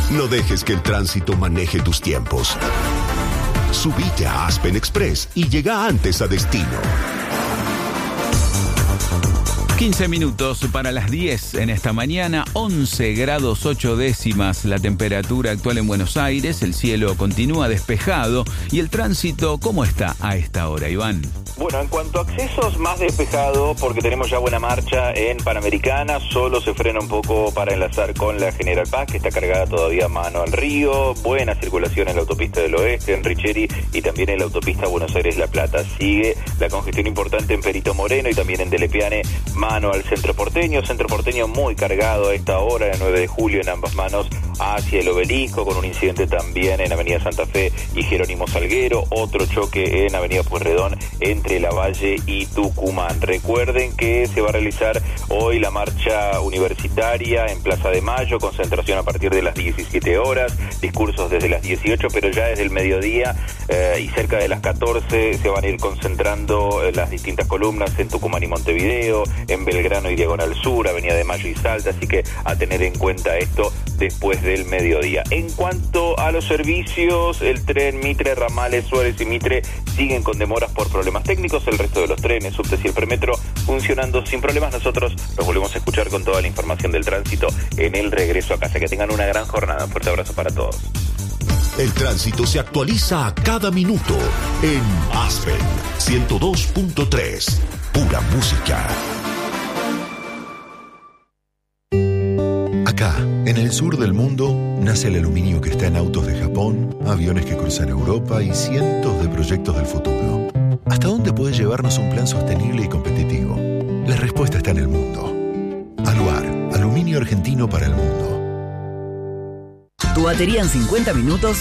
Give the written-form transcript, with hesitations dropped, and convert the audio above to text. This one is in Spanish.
No dejes que el tránsito maneje tus tiempos. Subite a Aspen Express y llega antes a destino. 15 minutos para las 10 en esta mañana, 11 grados 8 décimas la temperatura actual en Buenos Aires, el cielo continúa despejado y el tránsito, ¿cómo está a esta hora, Iván? Bueno, en cuanto a accesos, más despejado porque tenemos ya buena marcha en Panamericana, solo se frena un poco para enlazar con la General Paz, que está cargada todavía mano al río, buena circulación en la autopista del Oeste, en Richeri y también en la autopista Buenos Aires-La Plata. Sigue la congestión importante en Perito Moreno y también en Delepiane, mano al centro porteño muy cargado a esta hora, el 9 de julio en ambas manos hacia el Obelisco, con un incidente también en Avenida Santa Fe y Jerónimo Salguero, otro choque en Avenida Pueyrredón entre Lavalle y Tucumán. Recuerden que se va a realizar hoy la marcha universitaria en Plaza de Mayo, concentración a partir de las 17 horas, discursos desde las 18, pero ya desde el mediodía y cerca de las 14 se van a ir concentrando las distintas columnas en Tucumán y Montevideo, en Belgrano y Diagonal Sur, Avenida de Mayo y Salta, así que a tener en cuenta esto después del mediodía. En cuanto a los servicios, el tren Mitre, ramales Suárez y Mitre siguen con demoras por problemas técnicos, el resto de los trenes, subtes y el premetro funcionando sin problemas. Nosotros los volvemos a escuchar con toda la información del tránsito en el regreso a casa. Que tengan una gran jornada. Un fuerte abrazo para todos. El tránsito se actualiza a cada minuto en Aspen 102.3. Pura música. Acá, en el sur del mundo, nace el aluminio que está en autos de Japón, aviones que cruzan Europa y cientos de proyectos del futuro. ¿Hasta dónde puede llevarnos un plan sostenible y competitivo? La respuesta está en el mundo. Aluar, aluminio argentino para el mundo. Tu batería en 50 minutos